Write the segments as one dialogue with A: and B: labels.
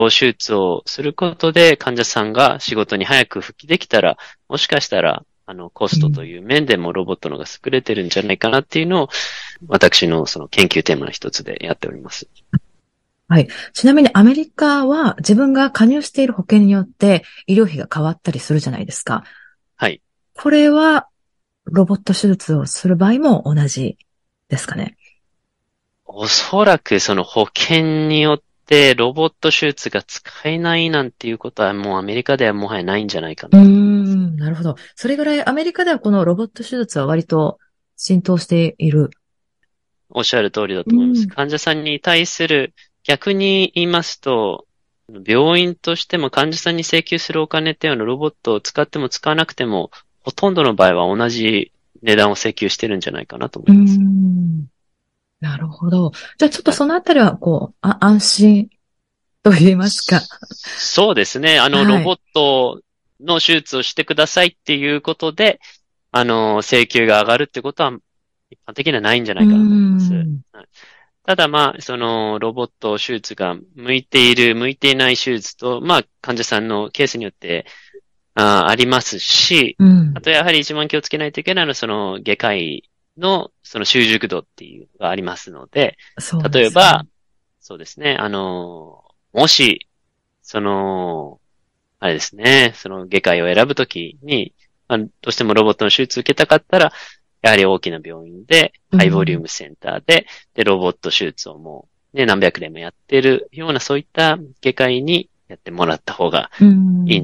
A: 手術をすることで患者さんが仕事に早く復帰できたら、もしかしたら、コストという面でもロボットの方が優れてるんじゃないかなっていうのを、私のその研究テーマの一つでやっております。
B: はい。ちなみにアメリカは自分が加入している保険によって医療費が変わったりするじゃないですか。
A: はい。
B: これはロボット手術をする場合も同じですかね。
A: おそらくその保険によってロボット手術が使えないなんていうことはもうアメリカではもはやないんじゃないかなと思います。
B: なるほど。それぐらいアメリカではこのロボット手術は割と浸透している。
A: おっしゃる通りだと思います。
B: うん。
A: 患者さんに対する、逆に言いますと、病院としても患者さんに請求するお金っていうのはロボットを使っても使わなくても、ほとんどの場合は同じ値段を請求してるんじゃないかなと思
B: う
A: います。
B: ん。なるほど。じゃあちょっと
A: はい。
B: そのあたりは安心と言いますか。
A: そうですね。ロ
B: はい。
A: ボットの手術をしてくださいっていうことで、請求が上がるってことは一般的にはないんじゃな
B: う
A: いかなと思います。
B: ん。
A: はい。ただまあ、そのロボット手術が向いている、向いていない手術と、まあ、患者さんのケースによってありますし、
B: うん。
A: あとやはり一番気をつけないといけないのは、その外科医のその習熟度っていうのがありますので、
B: そうですね。
A: 例えば、そうですね、もし、その、あれですね、その外科医を選ぶときに、どうしてもロボットの手術を受けたかったら、やはり大きな病院で、ハイボリュー
B: うん。
A: ムセンターで、ロボット手術をもう、ね、何百年もやってるような、そういった外科医にやってもらった方が
B: うん。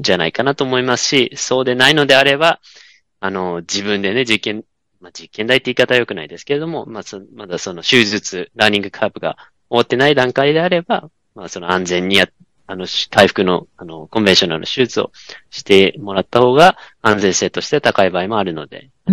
A: いいんじゃないかなと思いますし、そうでないのであれば、自分でね、実験台って言い方は良くないですけれども、まだその手術、ラーニングカーブが終わってない段階であれば、まあ、その安全に回復の、コンベンショナルの手術をしてもらった方が安全性として高い場合もあるので、
B: うん。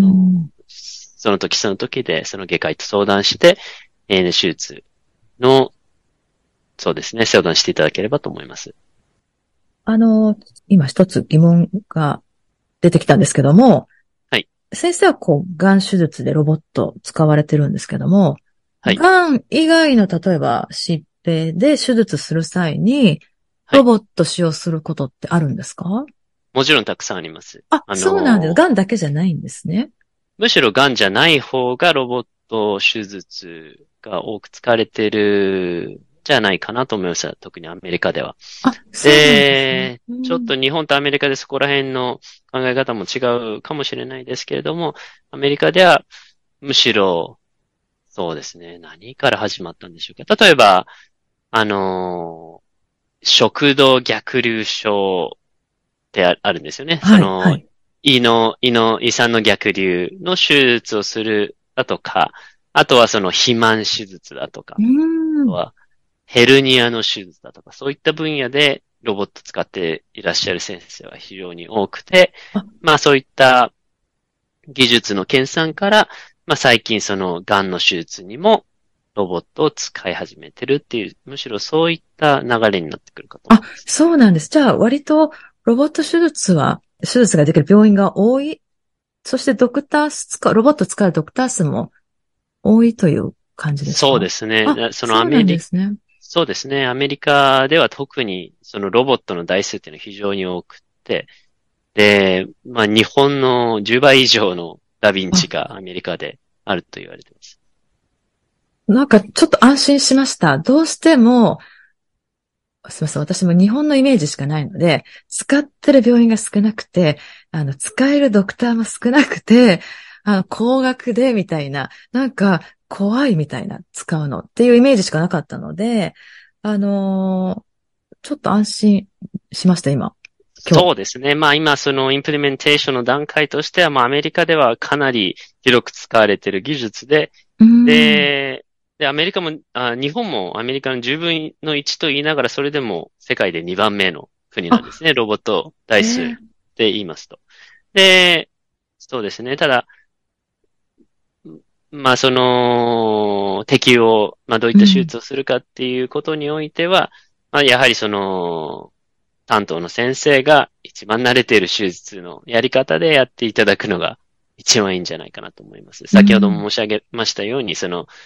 A: その時その時で、その外科医と相談して、手術の、そうですね、相談していただければと思います。
B: あの、今一つ疑問が出てきたんですけども、
A: はい。
B: 先生はがん手術でロボット使われてるんですけども、
A: はい。
B: がん以外の例えば疾病で手術する際に、
A: はい。
B: ロボット使用することってあるんですか？
A: もちろんたくさんあります。
B: あ、そうなんです。がんだけじゃないんですね。
A: むしろ癌じゃない方がロボット手術が多く使われてるじゃないかなと思います。特にアメリカでは。
B: あ、そうなんですね。
A: で、ちょっ
B: うん。
A: と日本とアメリカでそこら辺の考え方も違うかもしれないですけれども、アメリカではむしろ、そうですね、何から始まったんでしょうか。例えば、あの食道逆流症ってあるんですよね。
B: はい、はい。
A: 胃酸の逆流の手術をするだとか、あとはその肥満手術だとか、
B: うーん。
A: あとはヘルニアの手術だとか、そういった分野でロボット使っていらっしゃる先生は非常に多くて、
B: あ、
A: まあそういった技術の研鑽から、まあ最近その癌の手術にもロボットを使い始めてるっていう、むしろそういった流れになってくるかと思
B: あ、
A: います。
B: そうなんです。じゃあ、割とロボット手術ができる病院が多い。そしてロボット使うドクター数も多いという感じです
A: そうで
B: か？
A: すね。
B: あ、そうなんですね。
A: そうですね。アメリカでは特にそのロボットの台数っていうのは非常に多くて、で、まあ日本の10倍以上のダヴィン
B: あ、
A: チがアメリカであると言われています。
B: なんかちょっと安心しました。どうしても、すみません。私も日本のイメージしかないので、使ってる病院が少なくて、使えるドクターも少なくて、高額でみたいな、なんか怖いみたいな使うのっていうイメージしかなかったので、あのーちょっと安心しました、今日。
A: そうですね。まあ今そのインプリメンテーションの段階としては、まあアメリカではかなり広く使われている技術で、
B: うーん。
A: で、アメリカも、日本もアメリカの10分の1と言いながら、それでも世界で2番目の国なんです
B: あ、
A: ね。ロボット台数
B: ええ、
A: で言いますと。で、そうですね。ただ、まあその、適用、まあどういった手
B: うん。
A: 術をするかっていうことにおいては、まあやはりその、担当の先生が一番慣れている手術のやり方でやっていただくのが一番いいんじゃないかなと思います。先ほど
B: うん。
A: も申し上げましたように、その、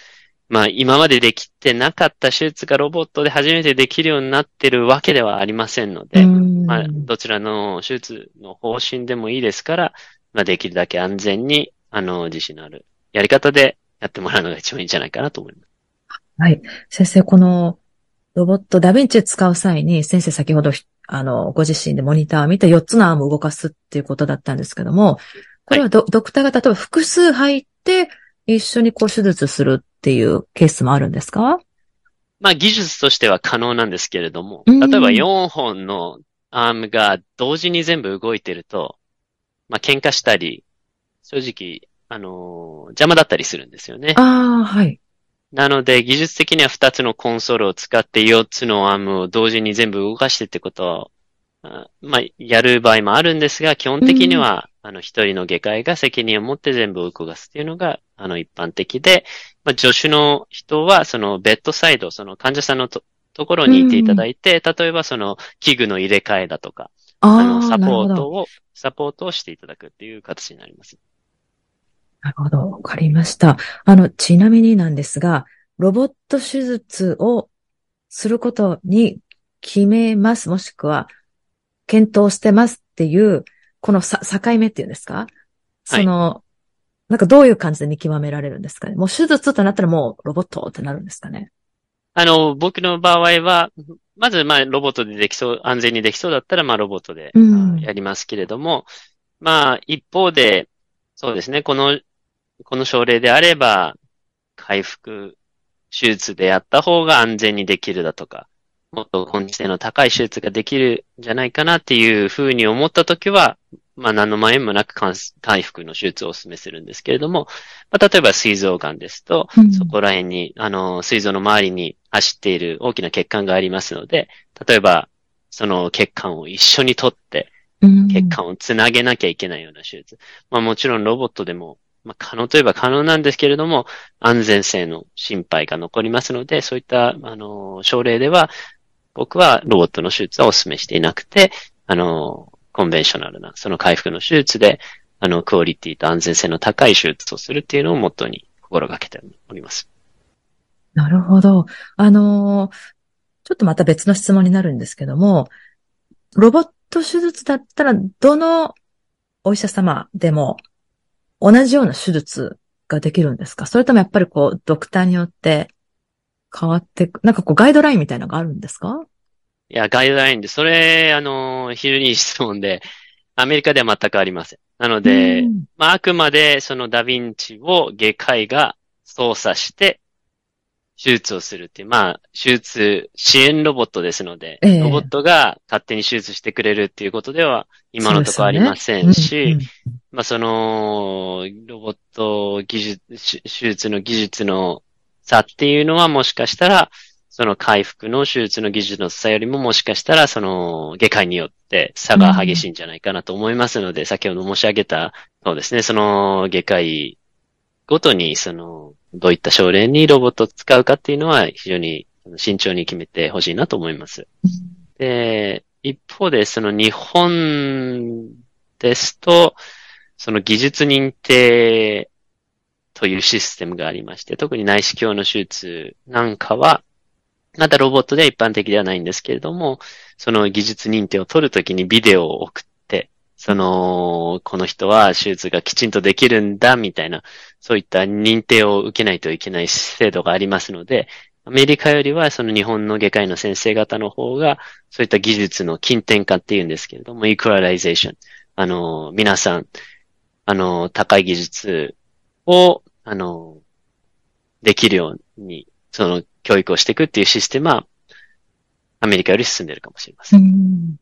A: まあ今までできてなかった手術がロボットで初めてできるようになってるわけではありませんので、まあどちらの手術の方針でもいいですから、まあできるだけ安全に、自信のあるやり方でやってもらうのが一番いいんじゃないかなと思います。
B: はい。先生、このロボットダヴィンチ使う際に、先生先ほど、ご自身でモニターを見て4つのアームを動かすっていうことだったんですけども、これはドクターが例えば複数入って一緒にこう手術するっていうケースもあるんですか？
A: まあ技術としては可能なんですけれども、例えば4本のアームが同時に全部動いてると、まあ喧嘩したり、正直、邪魔だったりするんですよね。
B: ああ、はい。
A: なので、技術的には2つのコンソールを使って4つのアームを同時に全部動かしてってことを、まあ、やる場合もあるんですが、基本的には、一人の外科医が責任を持って全部動かすっていうのが、一般的で、まあ、助手の人は、その、ベッドサイド、その患者さんのところにいていただいて、例えばその、器具の入れ替えだとか、サポートをしていただくっていう形になります。
B: なるほど。わかりました。ちなみになんですが、ロボット手術をすることに決めます、もしくは、検討してますっていう、この境目っていうんですか？
A: はい。
B: なんかどういう感じで見極められるんですかね？もう手術となったらもうロボットってなるんですかね？
A: 僕の場合は、まず、まあ、ロボットでできそう、安全にできそうだったら、まあ、ロボットで、やりますけれども、まあ、一方で、そうですね、この症例であれば、回復手術でやった方が安全にできるだとか、もっと根治性の高い手術ができるんじゃないかなっていうふうに思ったときは、まあ何の迷いもなく回復の手術をお勧めするんですけれども、まあ、例えば膵臓癌ですと、そこら辺に、膵臓の周りに走っている大きな血管がありますので、例えば、その血管を一緒に取って、血管をつなげなきゃいけないような手術。まあもちろんロボットでも、まあ可能といえば可能なんですけれども、安全性の心配が残りますので、そういった、症例では、僕はロボットの手術はお勧めしていなくて、コンベンショナルな、その回復の手術で、クオリティと安全性の高い手術をするっていうのをモットーに心がけております。
B: なるほど。ちょっとまた別の質問になるんですけども、ロボット手術だったら、どのお医者様でも同じような手術ができるんですか？それともやっぱりこう、ドクターによって変わってく、なんかこう、ガイドラインみたいなのがあるんですか？
A: いや、ガイドラインで、それ、非常にいい質問で、アメリカでは全くありません。なので、まあ、あくまでそのダヴィンチを外科医が操作して手術をするっていう、まあ、手術支援ロボットですので、ロボットが勝手に手術してくれるっていうことでは今のところありませんし、まあ、その、ロボット技術、手術の技術の差っていうのはもしかしたら、その回復の手術の技術の差よりももしかしたら、その外科医によって差が激しいんじゃないかなと思いますので、先ほど申し上げた、そうですね、その外科医ごとに、どういった症例にロボットを使うかっていうのは非常に慎重に決めてほしいなと思います。で、一方で、その日本ですと、その技術認定というシステムがありまして、特に内視鏡の手術なんかは、まだロボットでは一般的ではないんですけれども、その技術認定を取るときにビデオを送って、この人は手術がきちんとできるんだ、みたいな、そういった認定を受けないといけない制度がありますので、アメリカよりはその日本の外科医の先生方の方が、そういった技術の近典化っていうんですけれども、イクラライゼーション。皆さん、高い技術を、できるように、教育をしていくっていうシステムは、アメリカより進んでいるかもしれません。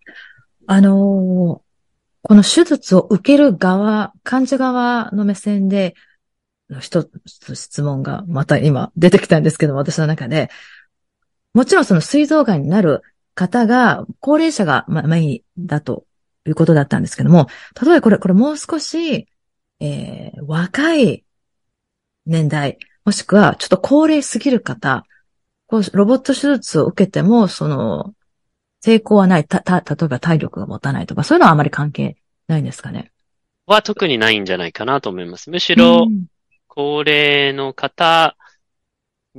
B: この手術を受ける側、患者側の目線で、一つ質問がまた今出てきたんですけども、私の中で、もちろんその膵臓癌になる方が、高齢者がメインだということだったんですけども、例えばこれもう少し、若い年代、もしくはちょっと高齢すぎる方、ロボット手術を受けても、抵抗はない、例えば体力が持たないとか、そういうのはあまり関係ないんですかね。
A: は特にないんじゃないかなと思います。むしろ、高齢の方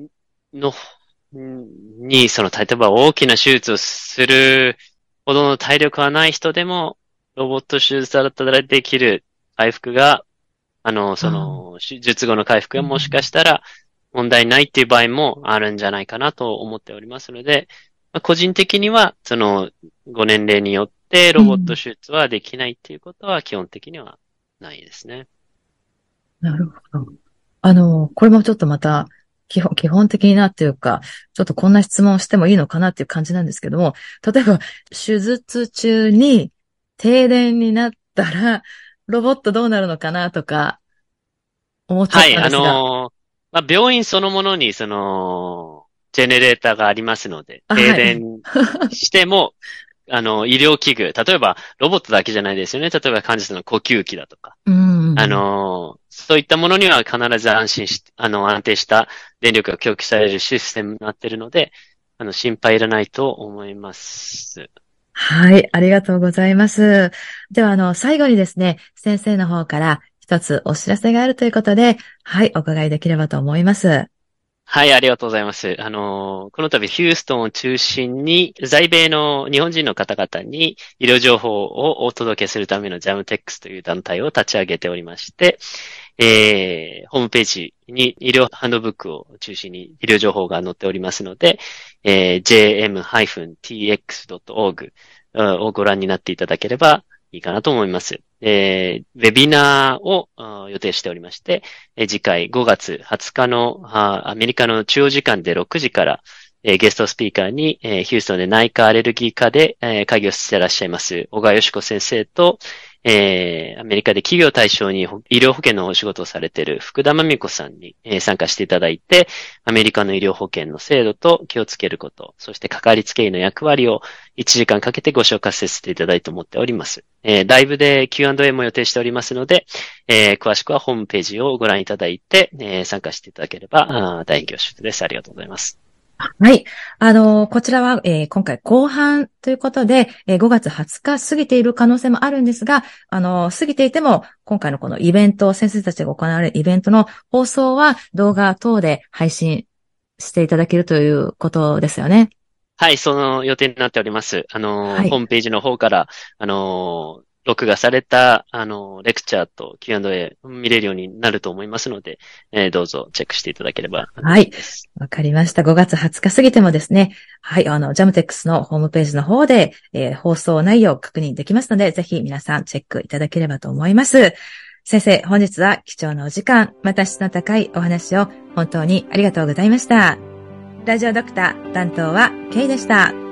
A: の、例えば大きな手術をするほどの体力はない人でも、ロボット手術だったらできる回復が、手術後の回復がもしかしたら問題ないっていう場合もあるんじゃないかなと思っておりますので、個人的には、ご年齢によってロボット手術はできないっていうことは基本的にはないですね。
B: なるほど。これもちょっとまた、基本的なっていうか、ちょっとこんな質問をしてもいいのかなっていう感じなんですけども、例えば、手術中に停電になったら、ロボットどうなるのかなとか、思っちゃっ
A: はい、
B: たんですが。
A: 病院そのものに、ジェネレーターがありますので、停
B: はい。
A: 電しても、医療器具、例えば、ロボットだけじゃないですよね。例えば、患者さんの呼吸器だとか。
B: うん。
A: そういったものには必ず安定した電力が供給されるシステムになっているので、心配いらないと思います。
B: はい、ありがとうございます。では、最後にですね、先生の方から一つお知らせがあるということで、はい、お伺いできればと思います。
A: はい、ありがとうございます。この度ヒューストンを中心に、在米の日本人の方々に医療情報をお届けするためのジャムテックスという団体を立ち上げておりまして、ホームページに医療ハンドブックを中心に医療情報が載っておりますので、jm-tx.org をご覧になっていただければいいかなと思います。ウェビナーを予定しておりまして、次回5月20日のアメリカの中央時間で6時から、ゲストスピーカーに、ヒューストンで内科アレルギー科で、会議をしていらっしゃいます、小川義子先生と、アメリカで企業対象に医療保険のお仕事をされている福田真美子さんに、参加していただいて、アメリカの医療保険の制度と気をつけること、そしてかかりつけ医の役割を1時間かけてご紹介させていただいて思っております。ライブで Q&A も予定しておりますので、詳しくはホームページをご覧いただいて、参加していただければ大変恐縮です。ありがとうございます。
B: はい。こちらは、今回後半ということで、5月20日過ぎている可能性もあるんですが、過ぎていても、今回のこのイベント、先生たちが行われるイベントの放送は動画等で配信していただけるということですよね。
A: はい、その予定になっております。
B: はい。
A: ホームページの方から、録画された、レクチャーと Q&A 見れるようになると思いますので、どうぞチェックしていただければ
B: はい。
A: 嬉しいです。
B: わかりました。5月20日過ぎてもですね、はい、ジャムテックスのホームページの方で、放送内容を確認できますので、ぜひ皆さんチェックいただければと思います。先生、本日は貴重なお時間、また質の高いお話を本当にありがとうございました。ラジオドクター担当はケイでした。